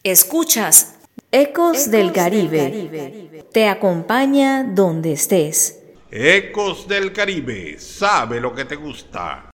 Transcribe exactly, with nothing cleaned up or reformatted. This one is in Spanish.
Escuchas Ecos del Caribe. Te acompaña donde estés. Ecos del Caribe, sabe lo que te gusta.